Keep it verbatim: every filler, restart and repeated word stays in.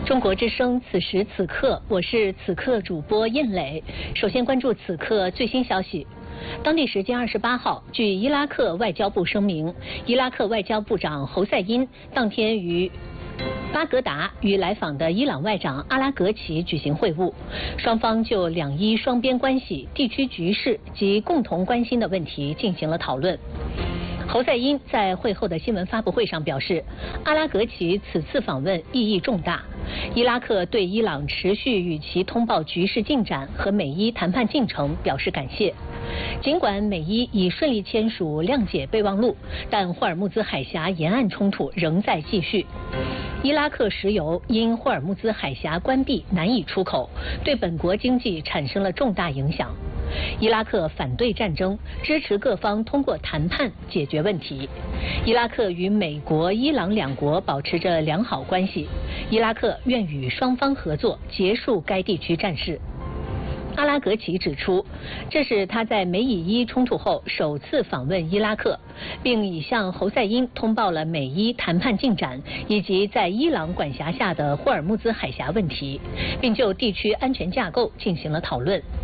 中国之声，此时此刻，我是此刻主播印磊。首先关注此刻最新消息。当地时间二十八号，据伊拉克外交部声明，伊拉克外交部长侯赛因当天于巴格达与来访的伊朗外长阿拉格齐举行会晤，双方就两伊双边关系、地区局势及共同关心的问题进行了讨论。侯赛因在会后的新闻发布会上表示，阿拉格齐此次访问意义重大，伊拉克对伊朗持续与其通报局势进展和美伊谈判进程表示感谢。尽管美伊已顺利签署谅解备忘录，但霍尔木兹海峡沿岸冲突仍在继续。伊拉克石油因霍尔木兹海峡关闭难以出口，对本国经济产生了重大影响。伊拉克反对战争，支持各方通过谈判解决问题。伊拉克与美国、伊朗两国保持着良好关系，伊拉克愿与双方合作结束该地区战事。阿拉格齐指出，这是他在美以伊冲突后首次访问伊拉克，并已向侯赛因通报了美伊谈判进展以及在伊朗管辖下的霍尔木兹海峡问题，并就地区安全架构进行了讨论。